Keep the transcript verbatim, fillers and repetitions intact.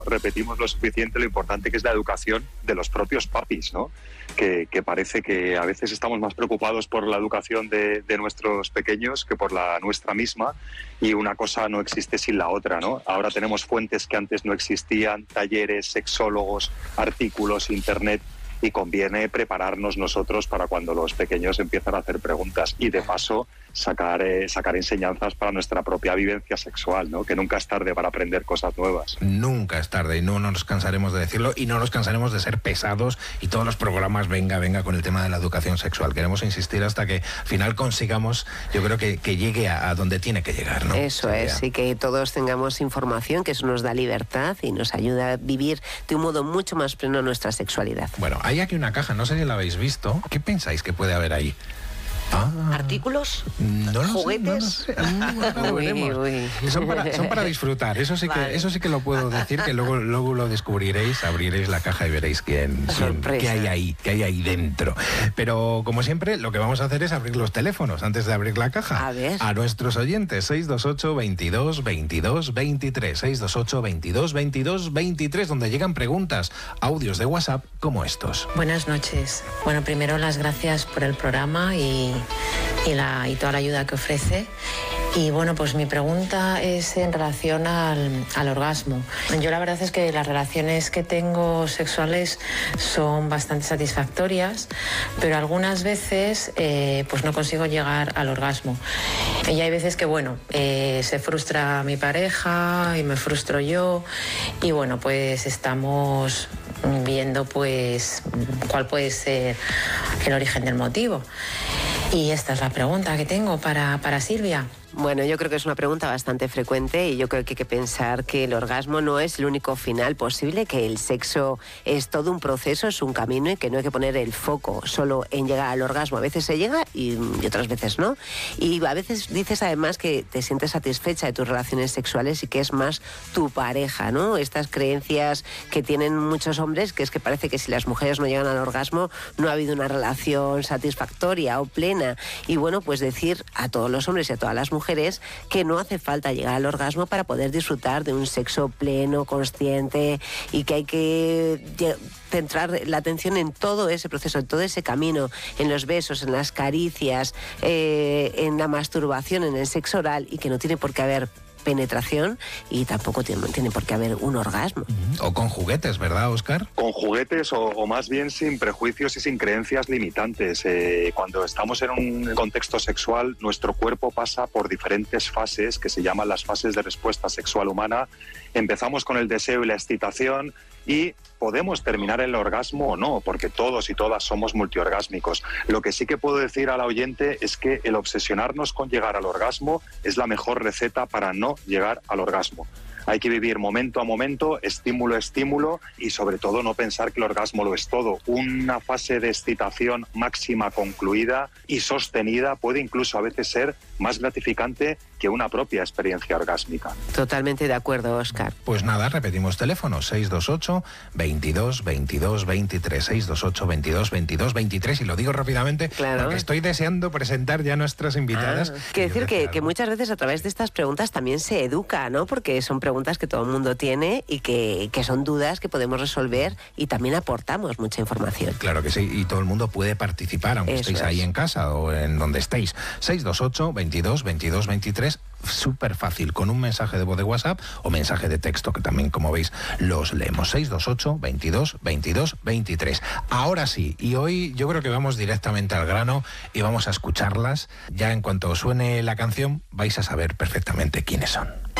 repetimos lo suficiente lo importante que es la educación de los propios papis, ¿no? Que, que parece que a veces estamos más preocupados por la educación de, de nuestros pequeños que por la nuestra misma, y una cosa no existe sin la otra, ¿no? Ahora tenemos fuentes que antes no existían, talleres, sexólogos, artículos, internet, y conviene prepararnos nosotros para cuando los pequeños empiezan a hacer preguntas y de paso sacar, eh, sacar enseñanzas para nuestra propia vivencia sexual, ¿no? Que nunca es tarde para aprender cosas nuevas. Nunca es tarde y no nos cansaremos de decirlo y no nos cansaremos de ser pesados y todos los programas venga, venga con el tema de la educación sexual. Queremos insistir hasta que al final consigamos, yo creo que, que llegue a, a donde tiene que llegar, ¿no? Eso Sería. es, y que todos tengamos información, que eso nos da libertad y nos ayuda a vivir de un modo mucho más pleno nuestra sexualidad. Bueno, hay aquí una caja, no sé si la habéis visto. ¿Qué pensáis que puede haber ahí? Ah, ¿Artículos? No lo ¿Juguetes? Sé, no lo sé. Lo Uy, veremos. uy. Son, para, son para disfrutar, eso sí, Vale. que, eso sí que lo puedo decir, que luego, luego lo descubriréis, abriréis la caja y veréis quién, quién, qué hay ahí, qué hay ahí dentro. Pero como siempre, lo que vamos a hacer es abrir los teléfonos antes de abrir la caja. A ver. A nuestros oyentes, seis dos ocho, veintidós, veintidós, veintitrés, seis dos ocho, veintidós, veintidós, veintitrés, donde llegan preguntas, audios de WhatsApp como estos. Buenas noches. Bueno, primero las gracias por el programa y, y, la, y toda la ayuda que ofrece. Y bueno, pues mi pregunta es en relación al, al orgasmo. Yo la verdad es que las relaciones que tengo sexuales son bastante satisfactorias, pero algunas veces eh, pues no consigo llegar al orgasmo. Y hay veces que, bueno, eh, se frustra mi pareja y me frustro yo y bueno, pues estamos viendo pues cuál puede ser el origen del motivo. Y esta es la pregunta que tengo para, para Silvia. Bueno, yo creo que es una pregunta bastante frecuente y yo creo que hay que pensar que el orgasmo no es el único final posible, que el sexo es todo un proceso, es un camino y que no hay que poner el foco solo en llegar al orgasmo. A veces se llega y, y otras veces no. Y a veces dices además que te sientes satisfecha de tus relaciones sexuales y que es más tu pareja, ¿no? Estas creencias que tienen muchos hombres, que es que parece que si las mujeres no llegan al orgasmo no ha habido una relación satisfactoria o plena. Y bueno, pues decir a todos los hombres y a todas las mujeres mujeres que no hace falta llegar al orgasmo para poder disfrutar de un sexo pleno, consciente, y que hay que centrar la atención en todo ese proceso, en todo ese camino, en los besos, en las caricias, eh, en la masturbación, en el sexo oral, y que no tiene por qué haber penetración y tampoco tiene, tiene por qué haber un orgasmo. O con juguetes, ¿verdad, Óscar? Con juguetes o, o más bien sin prejuicios y sin creencias limitantes. Eh, cuando estamos en un contexto sexual, nuestro cuerpo pasa por diferentes fases que se llaman las fases de respuesta sexual humana. Empezamos con el deseo y la excitación y podemos terminar el orgasmo o no, porque todos y todas somos multiorgásmicos. Lo que sí que puedo decir a la oyente es que el obsesionarnos con llegar al orgasmo es la mejor receta para no llegar al orgasmo. Hay que vivir momento a momento, estímulo a estímulo, y sobre todo no pensar que el orgasmo lo es todo. Una fase de excitación máxima concluida y sostenida puede incluso a veces ser más gratificante que una propia experiencia orgásmica. Totalmente de acuerdo, Óscar. Pues nada, repetimos teléfono, seis dos ocho, veintidós, veintidós, veintitrés, seis dos ocho, veintidós, veintidós, veintitrés, y lo digo rápidamente, claro, porque estoy deseando presentar ya a nuestras invitadas. Ah, quiero decir que, que muchas veces a través de estas preguntas también se educa, ¿no? Porque son preguntas que todo el mundo tiene y que, que son dudas que podemos resolver y también aportamos mucha información. Claro que sí, y todo el mundo puede participar, aunque Eso estéis es. ahí en casa o en donde estéis. seis dos ocho, veintidós, veintidós, veintitrés, súper fácil, con un mensaje de voz de WhatsApp o mensaje de texto, que también, como veis, los leemos. seis dos ocho, veintidós, veintidós, veintitrés. Ahora sí, y hoy yo creo que vamos directamente al grano y vamos a escucharlas. Ya en cuanto suene la canción vais a saber perfectamente quiénes son.